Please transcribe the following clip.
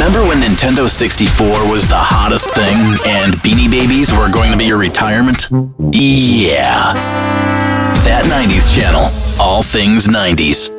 Remember when Nintendo 64 was the hottest thing and Beanie Babies were going to be your retirement? Yeah. That 90s channel. All things 90s.